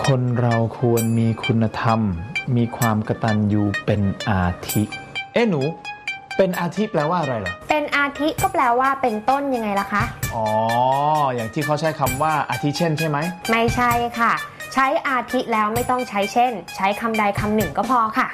คนเราควรมีคุณธรรมมีความกตัญญูเป็นอาทิหนูเป็นอาทิแปลว่าอะไรเหรอเป็นอาทิก็แปลว่าเป็นต้นยังไงล่ะคะอ๋ออย่างที่เขาใช้คำว่าอาทิเช่นใช่ไหมไม่ใช่ค่ะใช้อาทิแล้วไม่ต้องใช้เช่นใช้คำใดคำหนึ่งก็พอค่ะ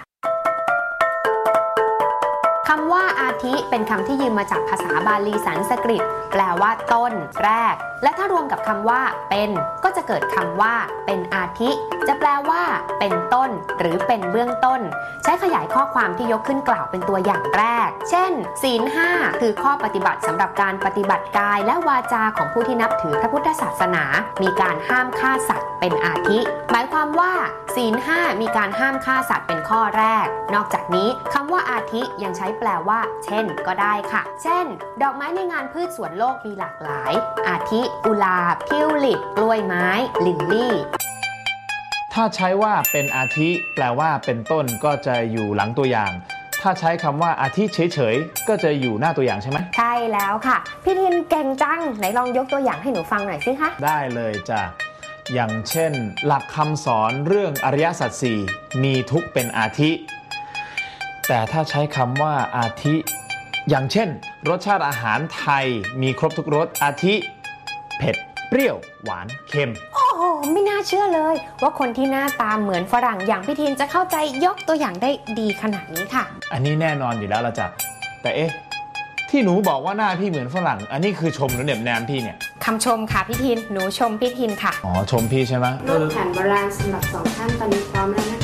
คำว่าอาทิเป็นคำที่ยืมมาจากภาษาบาลีสันสกฤตแปลว่าต้นแรกและถ้ารวมกับคำว่าเป็นก็จะเกิดคำว่าเป็นอาทิจะแปลว่าเป็นต้นหรือเป็นเบื้องต้นใช้ขยายข้อความที่ยกขึ้นกล่าวเป็นตัวอย่างแรกเช่นศีล 5คือข้อปฏิบัติสำหรับการปฏิบัติกายและวาจาของผู้ที่นับถือพระพุทธศาสนามีการห้ามฆ่าสัตว์เป็นอาทิหมายความว่าศีล 5มีการห้ามฆ่าสัตว์เป็นข้อแรกนอกจากนี้คำว่าอาทิยังใช้แปลว่าเช่นก็ได้ค่ะเช่นดอกไม้ในงานพืชสวนโลกมีหลากหลายอาทิกุหลาบทิวลิปกล้วยไม้ลิลลี่ถ้าใช้ว่าเป็นอาทิแปลว่าเป็นต้นก็จะอยู่หลังตัวอย่างถ้าใช้คำว่าอาทิเฉยๆก็จะอยู่หน้าตัวอย่างใช่ไหมใช่แล้วค่ะพี่ทินเก่งจังไหนลองยกตัวอย่างให้หนูฟังหน่อยสิคะได้เลยจ้ะอย่างเช่นหลักคำสอนเรื่องอริยสัจสี่มีทุกข์เป็นอาทิแต่ถ้าใช้คำว่าอาทิอย่างเช่นรสชาติอาหารไทยมีครบทุกรสอาทิเผ็ดเปรี้ยวหวานเค็มโอ้โหไม่น่าเชื่อเลยว่าคนที่หน้าตาเหมือนฝรั่งอย่างพี่ทินจะเข้าใจยกตัวอย่างได้ดีขนาดนี้ค่ะอันนี้แน่นอนอยู่แล้วละจ้ะแต่ที่หนูบอกว่าหน้าพี่เหมือนฝรั่งอันนี้คือชมหรือเหน็บแนมพี่เนี่ยคำชมค่ะพี่ทินหนูชมพี่ทินค่ะอ๋อชมพี่ใช่ไหมนวดแผนโบราณสำหรับ2 ท่านตอนนี้พร้อมแล้วนะคะ